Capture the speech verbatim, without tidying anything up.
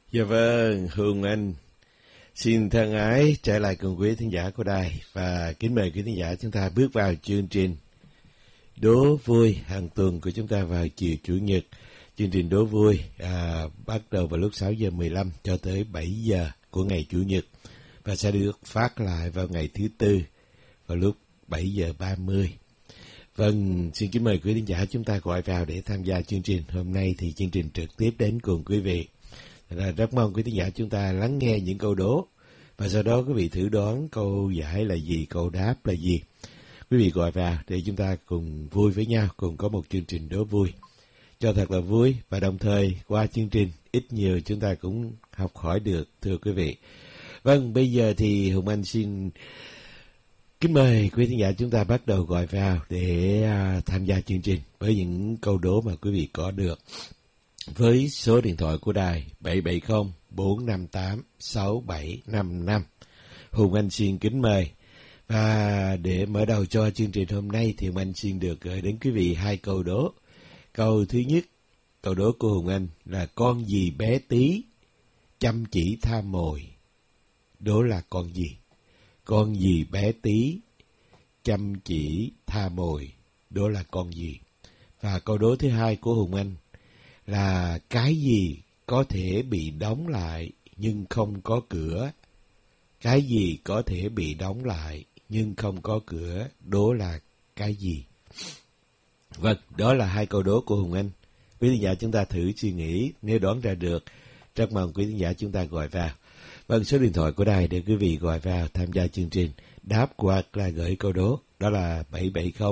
Dạ vâng, Hùng Anh xin thân ái trở lại cùng quý thính giả của đài và kính mời quý thính giả chúng ta bước vào chương trình Đố Vui hàng tuần của chúng ta vào chiều Chủ nhật. Chương trình Đố Vui à, bắt đầu vào lúc sáu giờ mười lăm cho tới bảy giờ của ngày Chủ nhật và sẽ được phát lại vào ngày thứ Tư vào lúc bảy giờ ba mươi. Vâng, xin kính mời quý thính giả chúng ta gọi vào để tham gia chương trình. Hôm nay thì chương trình trực tiếp đến cùng quý vị. Là rất mong quý thính giả chúng ta lắng nghe những câu đố và sau đó quý vị thử đoán câu giải là gì, câu đáp là gì. Quý vị gọi vào để chúng ta cùng vui với nhau, cùng có một chương trình đố vui cho thật là vui, và đồng thời qua chương trình ít nhiều chúng ta cũng học hỏi được, thưa quý vị. Vâng, bây giờ thì Hùng Anh xin kính mời quý thính giả chúng ta bắt đầu gọi vào để uh, tham gia chương trình với những câu đố mà quý vị có được. Với số điện thoại của đài bảy bảy không bốn năm tám sáu bảy năm năm. Hùng Anh xin kính mời. Và để mở đầu cho chương trình hôm nay thì Hùng Anh xin được gửi đến quý vị hai câu đố. Câu thứ nhất, câu đố của Hùng Anh là con gì bé tí, chăm chỉ tha mồi. Đố là con gì? Con gì bé tí, chăm chỉ tha mồi. Đố là con gì? Và câu đố thứ hai của Hùng Anh là cái gì có thể bị đóng lại nhưng không có cửa? Cái gì có thể bị đóng lại nhưng không có cửa? Đố là cái gì? Vâng, đó là hai câu đố của Hùng Anh. Quý thính giả chúng ta thử suy nghĩ, nếu đoán ra được, rất mong quý thính giả chúng ta gọi vào. Vâng, số điện thoại của đài để quý vị gọi vào tham gia chương trình, đáp hoặc là gửi câu đố, đó là bảy bảy không